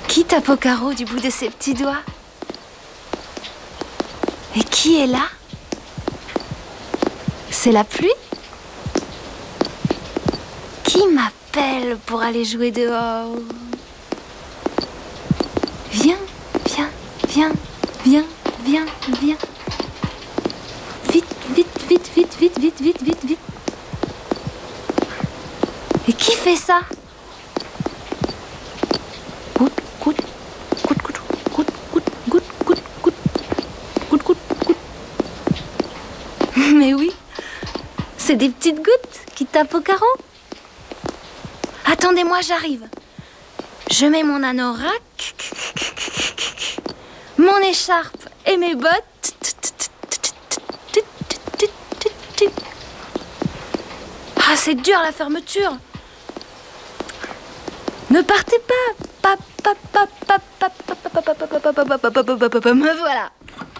Qui tape au carreau du bout de ses petits doigts? Et qui est là? C'est la pluie? Qui m'appelle pour aller jouer dehors? Viens, viens, viens, viens, viens, viens. Vite, vite, vite, vite, vite, vite, vite, vite, vite. Et qui fait ça? Goutte, goutte, goutte, goutte, goutte, goutte, goutte, goutte, goutte, goutte, goutte, goutte. Mais oui, c'est des petites gouttes qui tapent au carreau. Attendez-moi, j'arrive. Je mets mon anorak, mon écharpe et mes bottes. Ah, c'est dur la fermeture. Ne partez pas. Me voilà.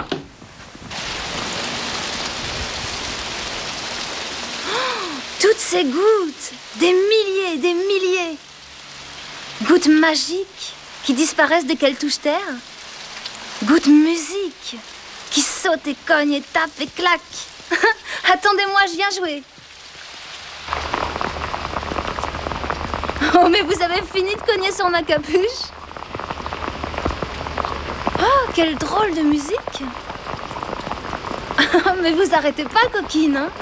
Toutes ces gouttes, des milliers. Gouttes magiques qui disparaissent dès qu'elles touchent terre. Gouttes musique qui sautent et cognent et tapent et claquent. Attendez-moi, je viens jouer. Oh, mais vous avez fini de cogner sur ma capuche? Oh, quelle drôle de musique. Mais vous arrêtez pas, coquine, hein?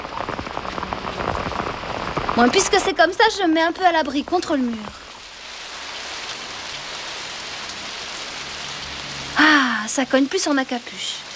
Bon, puisque c'est comme ça, je me mets un peu à l'abri contre le mur. Ah, ça cogne plus sur ma capuche.